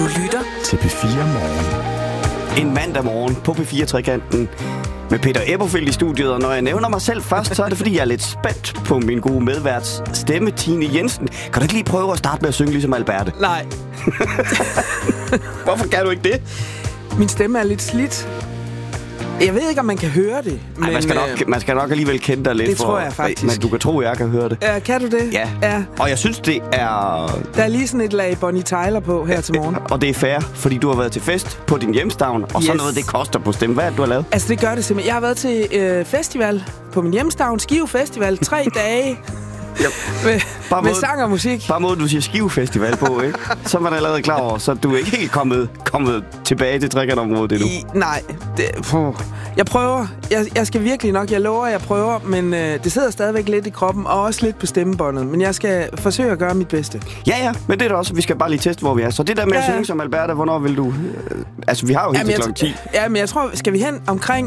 Du lytter til P4 Morgen. En mandag morgen på P4-trekanten med Peter Eberfeldt i studiet. Og når jeg nævner mig selv først, så er det fordi, jeg er lidt spændt på min gode medværts stemme, Tine Jensen. Kan du ikke lige prøve at starte med at synge ligesom Alberte? Nej. Hvorfor kan du ikke det? Min stemme er lidt slidt. Jeg ved ikke, om man kan høre det. Men, man skal nok alligevel kende dig lidt. Det tror jeg faktisk. Men du kan tro, jeg kan høre det. Kan du det? Ja. Og jeg synes, det er... Der er lige sådan et lag Bonnie Tyler på her til morgen. Og det er fair, fordi du har været til fest på din hjemstavn, og så noget, det koster på stemme. Hvad er det, du har lavet? Altså, det gør det simpelthen. Jeg har været til festival på min hjemstavn, Skive Festival, 3 dage. Med sang og musik. Bare måde, du siger Skive Festival på, ikke? Så var man allerede klar over, så du er ikke helt kommet tilbage til trækkerområdet endnu. Nej. Jeg prøver. Jeg skal virkelig nok. Jeg lover, jeg prøver. Men det sidder stadigvæk lidt i kroppen, og også lidt på stemmebåndet. Men jeg skal forsøge at gøre mit bedste. Ja, men det er da også. Vi skal bare lige teste, hvor vi er. Så det der med at synge som Alberta, hvornår vil du... altså, vi har jo helt til klokken 10. Ja, men jeg tror, skal vi hen omkring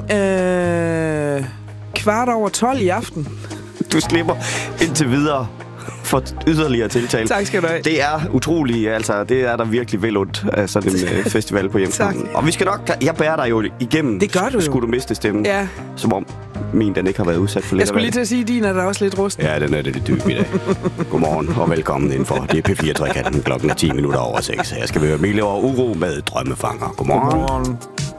12:15 i aften. Du slipper indtil videre for yderligere tiltale. Tak skal du have. Det er utroligt, altså det er der virkelig vel ondt af sådan en festival på hjemstavnen. Og vi skal nok, jeg bærer dig jo igennem. Det gør du jo. Skulle du miste stemmen. Ja. Som om min den ikke har været udsat for lidt. Jeg skulle lige til at sige, at din er der også lidt rusten. Ja, den er lidt dyb i dag. Godmorgen og velkommen indenfor. Det er P4-trekanten, klokken er 10 minutter over 6. Jeg skal være Mille og Uro med Drømmefanger. Godmorgen.